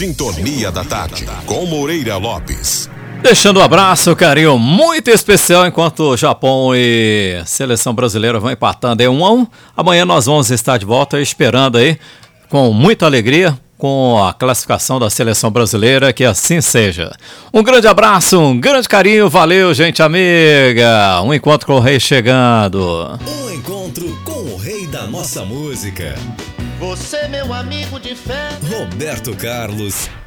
Sintonia da Tarde, com Moreira Lopes. Deixando um abraço, carinho muito especial enquanto o Japão e Seleção Brasileira vão empatando aí 1-1. Amanhã nós vamos estar de volta esperando aí com muita alegria com a classificação da Seleção Brasileira, que assim seja. Um grande abraço, um grande carinho, valeu, gente amiga. Um encontro com o rei chegando. Um encontro com o rei da nossa música. Você, meu amigo de fé, Roberto Carlos.